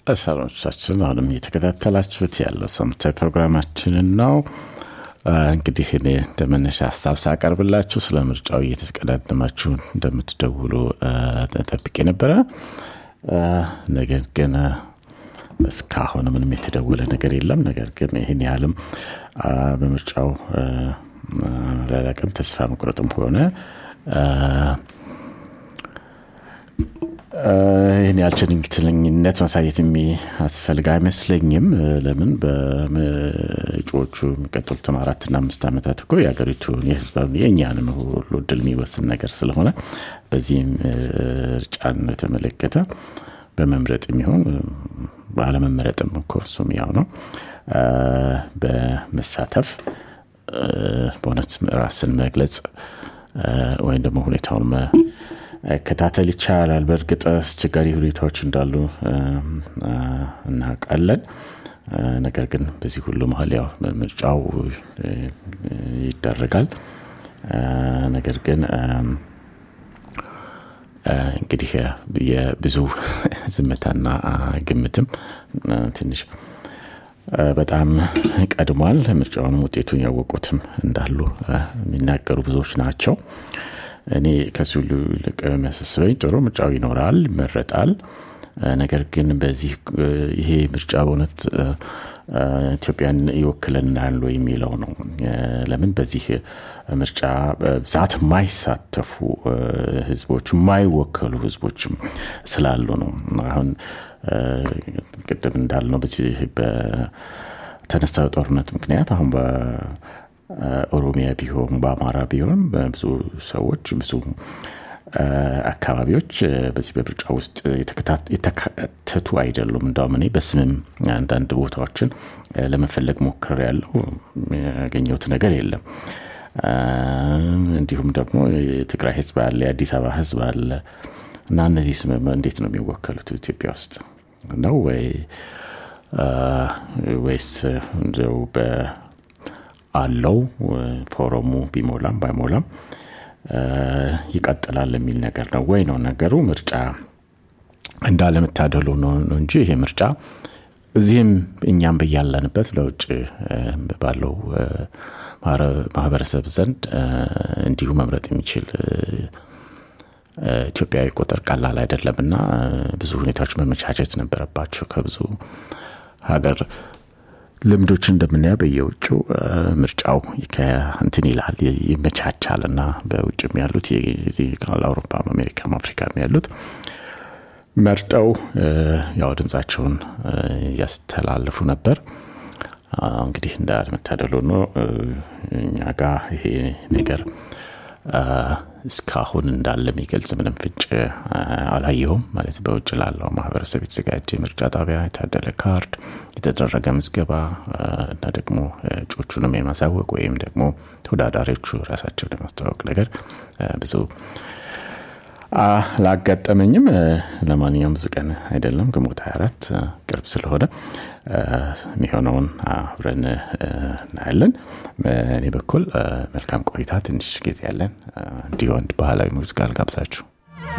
አሻሮቻችን አሁንም እየተከታተላችሁት ያለው ሰምታይ ፕሮግራማችንን ነው። እንግዲህ እኔ እንደመነሻ ሐሳብ ሳቀርብላችሁ ስለ ምርጫው እየተቀዳደማችሁ እንደምትደውሉ ተጠብቄ ነበረ። ነገር ግን እስካሁን ምንም የተደወለ ነገር የለም። ነገር ግን ይሄን ያህልም በምርጫው ለላቀም ተስፋ መቁረጥም ሆነ ይሄን ያልቸልተኝነት ማሳየት የሚያስፈልግ አይመስለኝም። ለምን በመጪዎቹ የሚቀጥሉት 4 እና 5 ዓመታት እኮ የሀገሪቱን የህዝባዊ የኛንም ሁሉ ድል የሚወስን ነገር ስለሆነ በዚህም ምርጫን ተመለከተ በመምረጥ የሚሆን ባለመመረጥም ኮርሱም ያው ነው በመሳተፍ በእውነት ራስን መግለጽ ወይም ደግሞ ሁኔታውን ከታተል ይቻላል። በእርግጥ አስቸጋሪ ሁኔታዎች እንዳሉ እናውቃለን። ነገር ግን በዚህ ሁሉ መሀል ያው ምርጫው ይደረጋል። ነገር ግን እንግዲህ የብዙ ዝምታና ግምትም ትንሽ በጣም ቀድሟል። ምርጫውን ውጤቱን ያወቁትም እንዳሉ የሚናገሩ ብዙዎች ናቸው። እኔ ከዚህ ሁሉ ለቀመሰሰበኝ ጥሩ ምርጫው ይኖራል ይመረጣል። ነገር ግን በዚህ ይሄ ምርጫ በእውነት ኢትዮጵያን ይወክለናል ወይ የሚለው ነው። ለምን በዚህ ምርጫ በብዛት የማይሳተፉ ህዝቦች የማይወከሉ ህዝቦችም ስላሉ ነው። አሁን ቅድም እንዳልነው በዚህ በተነሳው ጦርነት ምክንያት አሁን በኦሮሚያ ቢሆን በአማራ ቢሆን ብዙ ሰዎች ብዙ አካባቢዎች በዚህ በምርጫ ውስጥ የተካተቱ አይደሉም። እንደውም እኔ በስምም አንዳንድ ቦታዎችን ለመፈለግ ሞክሬያለሁ፣ ያገኘሁት ነገር የለም። እንዲሁም ደግሞ የትግራይ ህዝብ አለ፣ የአዲስ አበባ ህዝብ አለ እና እነዚህ ስም እንዴት ነው የሚወከሉት ኢትዮጵያ ውስጥ ነው ወይስ እንደው በአለው ፎረሙ ቢሞላም ባይሞላም ይቀጥላል የሚል ነገር ነው ወይ ነው ነገሩ። ምርጫ እንዳለመታደሉ ነው እንጂ ይሄ ምርጫ እዚህም እኛም በያለንበት ለውጭ ባለው ማህበረሰብ ዘንድ እንዲሁ መምረጥ የሚችል ኢትዮጵያዊ ቁጥር ቀላል አይደለምና ብዙ ሁኔታዎች መመቻቸት ነበረባቸው። ከብዙ ሀገር ልምዶች እንደምናየው በየውጭ ምርጫው ከእንትን ይላል ይመቻቻልና በውጭም ያሉት የዚህ ከአውሮፓ አሜሪካ አፍሪካ ያሉት መርጠው ያው ድምጻቸውን ያስተላልፉ ነበር። እንግዲህ እንዳልመታደሉ ነው እኛ ጋር ይሄ ነገር እስካሁን እንዳለ የሚገልጽ ምንም ፍንጭ አላየሁም። ማለት በውጭ ላለው ማህበረሰብ የተዘጋጀ ምርጫ ጣቢያ የታደለ ካርድ የተደረገ ምዝገባ እና ደግሞ እጩዎቹንም የማሳወቅ ወይም ደግሞ ተወዳዳሪዎቹ ራሳቸውን ለማስተዋወቅ ነገር ብዙ አላጋጠመኝም። ለማንኛውም ብዙ ቀን አይደለም ግንቦት 24 ቅርብ ስለሆነ የሚሆነውን አብረን እናያለን። እኔ በኩል መልካም ቆይታ ትንሽ ጊዜ ያለን እንዲሆን ባህላዊ ሙዚቃ ልጋብዛችሁ።